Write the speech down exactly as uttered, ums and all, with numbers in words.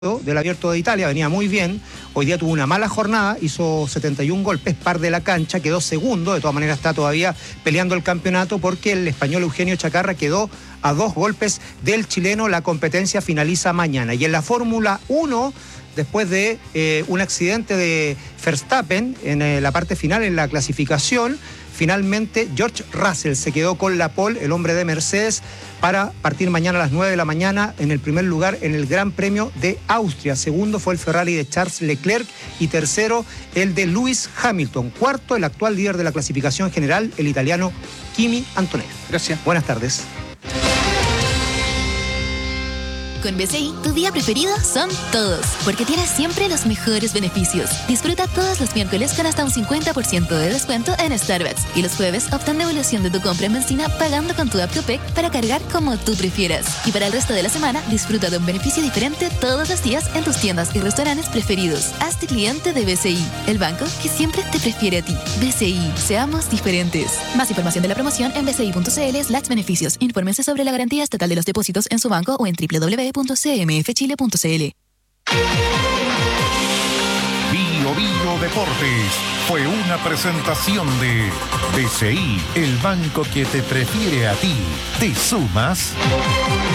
del Abierto de Italia, venía muy bien, hoy día tuvo una mala jornada, hizo setenta y un golpes, par de la cancha, quedó segundo, de todas maneras está todavía peleando el campeonato porque el español Eugenio Chacarra quedó a dos golpes del chileno. La competencia finaliza mañana. Y en la Fórmula uno, después de eh, un accidente de Verstappen en eh, la parte final, en la clasificación, finalmente George Russell se quedó con la pole, el hombre de Mercedes, para partir mañana a las nueve de la mañana en el primer lugar en el Gran Premio de Austria. Segundo fue el Ferrari de Charles Leclerc y tercero el de Lewis Hamilton. Cuarto, el actual líder de la clasificación general, el italiano Kimi Antonelli. Gracias. Buenas tardes. Con B C I, tu día preferido son todos, porque tienes siempre los mejores beneficios. Disfruta todos los miércoles con hasta un cincuenta por ciento de descuento en Starbucks. Y los jueves obtén devolución de tu compra en benzina pagando con tu app Copec para cargar como tú prefieras. Y para el resto de la semana, disfruta de un beneficio diferente todos los días en tus tiendas y restaurantes preferidos. Hazte cliente de B C I, el banco que siempre te prefiere a ti. B C I, seamos diferentes. Más información de la promoción en bci.cl slash beneficios. Infórmense sobre la garantía estatal de los depósitos en su banco o en doble u doble u doble u punto c m f chile punto c l. Bio Bio Deportes fue una presentación de B C I, el banco que te prefiere a ti. ¿Te sumas?